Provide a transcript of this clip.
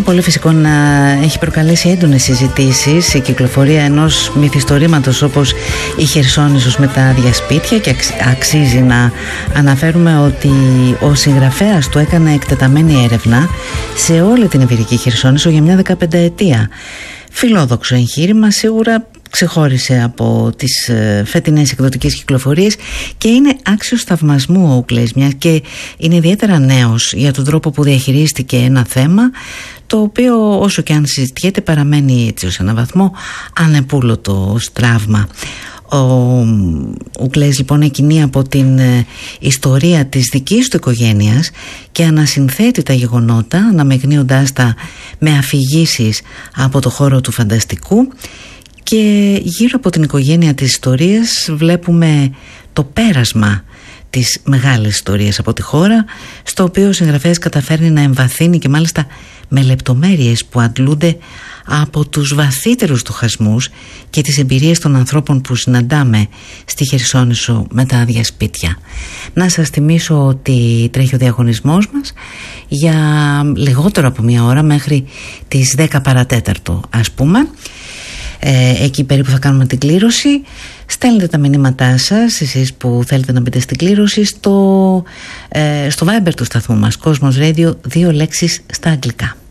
Είναι πολύ φυσικό να έχει προκαλέσει έντονες συζητήσεις η κυκλοφορία ενός μυθιστορήματος όπως η Χερσόνησος με τα άδεια σπίτια, και αξίζει να αναφέρουμε ότι ο συγγραφέας του έκανε εκτεταμένη έρευνα σε όλη την Ιβηρική Χερσόνησο για μια 15ετία. Φιλόδοξο εγχείρημα, σίγουρα ξεχώρισε από τις φετινές εκδοτικές κυκλοφορίες και είναι άξιος θαυμασμού ο Ούκλεης, μιας και είναι ιδιαίτερα νέος για τον τρόπο που διαχειρίστηκε ένα θέμα το οποίο, όσο και αν συζητιέται, παραμένει έτσι ως έναν βαθμό ανεπούλωτο ως τραύμα. Ο Ούκλεης λοιπόν εκκινεί από την ιστορία της δικής του οικογένειας και ανασυνθέτει τα γεγονότα, αναμεγνύοντάς τα με αφηγήσεις από το χώρο του φανταστικού. Και γύρω από την οικογένεια της ιστορίας βλέπουμε το πέρασμα της μεγάλης ιστορίας από τη χώρα, στο οποίο ο συγγραφέας καταφέρνει να εμβαθύνει και μάλιστα με λεπτομέρειες που αντλούνται από τους βαθύτερους στοχασμούς και τις εμπειρίες των ανθρώπων που συναντάμε στη Χερσόνησο με τα άδεια σπίτια. Να σας θυμίσω ότι τρέχει ο διαγωνισμός μας για λιγότερο από μία ώρα, μέχρι τις 10 παρατέταρτο ας πούμε. Εκεί περίπου θα κάνουμε την κλήρωση. Στέλνετε τα μηνύματά σας, εσείς που θέλετε να μπείτε στην κλήρωση, στο Viber του σταθμού μας, Cosmos Radio, 2 λέξεις στα αγγλικά.